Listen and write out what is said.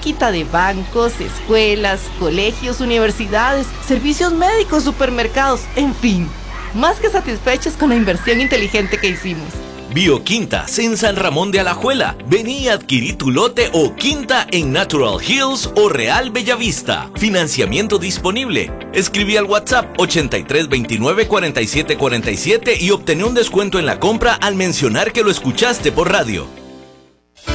cerquita de bancos, escuelas, colegios, universidades, servicios médicos, supermercados, en fin. Más que satisfechos con la inversión inteligente que hicimos. Bioquintas en San Ramón de Alajuela. Vení a adquirir tu lote o quinta en Natural Hills o Real Bellavista. Financiamiento disponible. Escribí al WhatsApp 83 29 47 47 y obtené un descuento en la compra al mencionar que lo escuchaste por radio.